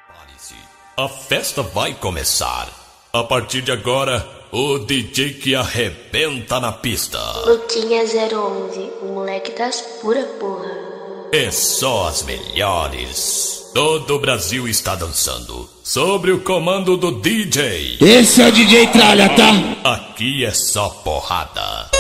Prepare-se, a festa vai começar. A partir de agora, o DJ que arrebenta na pista. Luquinha 011, o moleque das pura porra. É só as melhores. Todo o Brasil está dançando sobre o comando do DJ. Esse é o DJ Tralha, tá? Aqui é só porrada.